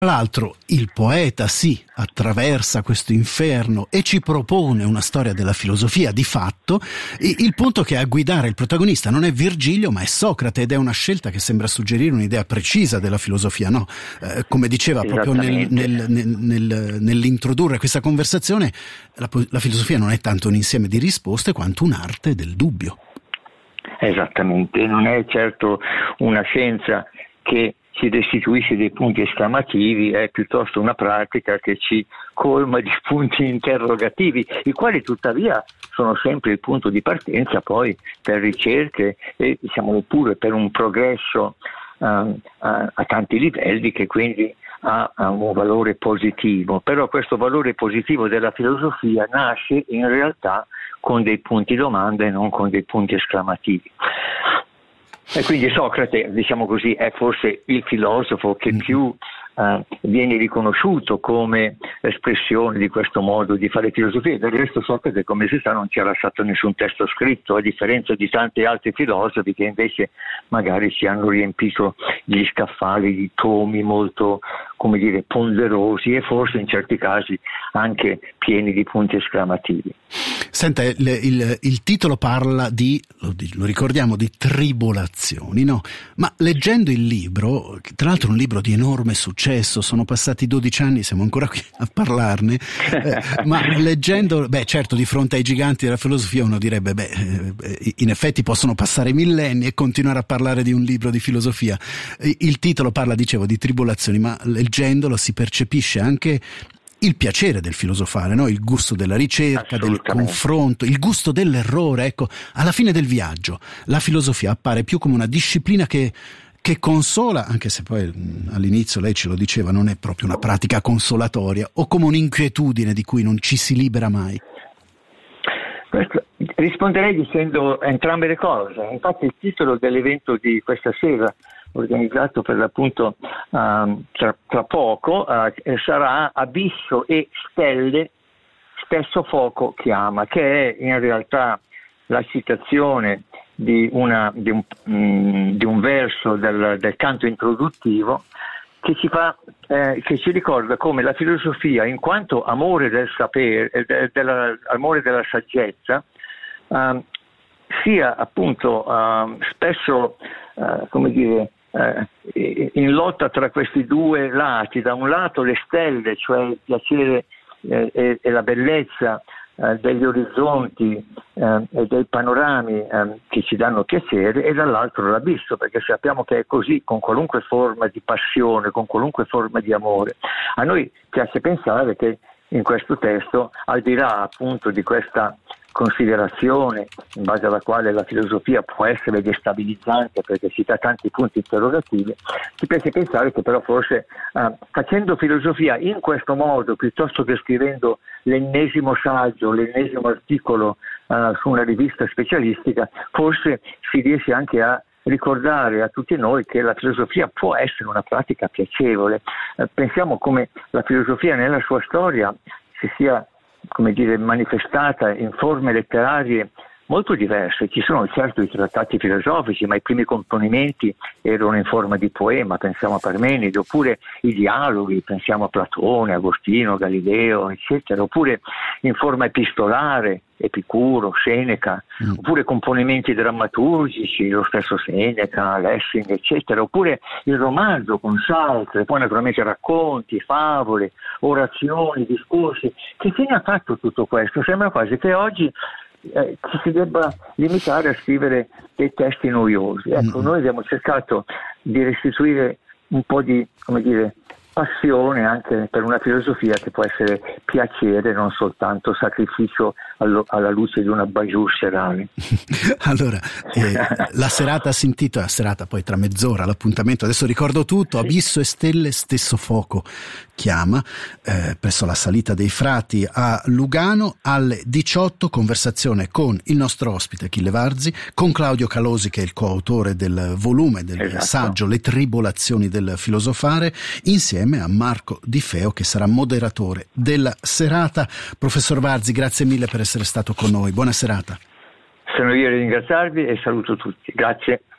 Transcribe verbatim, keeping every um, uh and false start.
Tra l'altro il poeta sì attraversa questo inferno e ci propone una storia della filosofia di fatto. Il punto è che a guidare il protagonista non è Virgilio ma è Socrate, ed è una scelta che sembra suggerire un'idea precisa della filosofia, no? Eh, come diceva proprio nel, nel, nel, nel, nell'introdurre questa conversazione, la, la filosofia non è tanto un insieme di risposte quanto un'arte del dubbio. Esattamente, non è certo una scienza che ci restituisce dei punti esclamativi, è piuttosto una pratica che ci colma di punti interrogativi, i quali tuttavia sono sempre il punto di partenza poi per ricerche e diciamo pure per un progresso uh, a, a tanti livelli, che quindi ha, ha un valore positivo. Però questo valore positivo della filosofia nasce in realtà con dei punti domanda e non con dei punti esclamativi. E quindi Socrate, diciamo così, è forse il filosofo che più eh, viene riconosciuto come espressione di questo modo di fare filosofia. Del resto Socrate, come si sa, non ci ha lasciato nessun testo scritto, a differenza di tanti altri filosofi che invece magari ci hanno riempito gli scaffali di tomi molto, come dire, ponderosi e forse in certi casi anche pieni di punti esclamativi. Senta, il, il, il titolo parla di, lo, lo ricordiamo, di tribolazioni, no? Ma leggendo il libro, tra l'altro un libro di enorme successo, sono passati dodici anni, siamo ancora qui a parlarne, eh, ma leggendo, beh certo di fronte ai giganti della filosofia uno direbbe, beh, eh, in effetti possono passare millenni e continuare a parlare di un libro di filosofia. Il titolo parla, dicevo, di tribolazioni, ma leggendolo si percepisce anche il piacere del filosofare, no? Il gusto della ricerca, del confronto, il gusto dell'errore. Ecco, alla fine del viaggio la filosofia appare più come una disciplina che, che consola, anche se poi all'inizio lei ce lo diceva, non è proprio una pratica consolatoria, o come un'inquietudine di cui non ci si libera mai. Questo, risponderei dicendo entrambe le cose. Infatti il titolo dell'evento di questa sera, organizzato per l'appunto uh, tra, tra poco, uh, sarà Abisso e stelle, stesso fuoco chiama, che è in realtà la citazione di, una, di, un, mm, di un verso del, del canto introduttivo che ci fa, eh, che ci ricorda come la filosofia, in quanto amore del sapere, eh, della, amore della saggezza, uh, sia appunto uh, spesso, uh, come dire, Uh, in lotta tra questi due lati. Da un lato le stelle, cioè il piacere eh, e, e la bellezza eh, degli orizzonti eh, e dei panorami eh, che ci danno piacere, e dall'altro l'abisso, perché sappiamo che è così con qualunque forma di passione, con qualunque forma di amore. A noi piace pensare che in questo testo, al di là appunto di questa considerazione in base alla quale la filosofia può essere destabilizzante perché ci dà tanti punti interrogativi, ci piace pensare che però forse uh, facendo filosofia in questo modo, piuttosto che scrivendo l'ennesimo saggio, l'ennesimo articolo uh, su una rivista specialistica, forse si riesce anche a ricordare a tutti noi che la filosofia può essere una pratica piacevole. Uh, pensiamo come la filosofia nella sua storia si sia, come dire, manifestata in forme letterarie molto diverse. Ci sono certo i trattati filosofici, ma i primi componimenti erano in forma di poema, pensiamo a Parmenide, oppure i dialoghi, pensiamo a Platone, Agostino, Galileo, eccetera, oppure in forma epistolare, Epicuro, Seneca, mm. oppure componimenti drammaturgici, lo stesso Seneca, Lessing, eccetera, oppure il romanzo con Sartre, poi naturalmente racconti, favole, orazioni, discorsi. Che fine ha fatto tutto questo? Sembra quasi che oggi Eh, ci si debba limitare a scrivere dei testi noiosi. Ecco, mm. noi abbiamo cercato di restituire un po' di, come dire, passione anche per una filosofia che può essere piacere, non soltanto sacrificio allo, alla luce di una bajour serale. Allora, eh, la serata si intitola, serata poi tra mezz'ora l'appuntamento, adesso ricordo tutto, sì. Abisso e stelle, stesso fuoco chiama, eh, presso la Salita dei Frati a Lugano alle diciotto, conversazione con il nostro ospite Achille Varzi, con Claudio Calosi che è il coautore del volume, del esatto. saggio Le tribolazioni del filosofare, insieme a Marco Di Feo che sarà moderatore della serata. Professor Varzi, grazie mille per essere stato con noi, buona serata. Sono io a ringraziarvi e saluto tutti, grazie.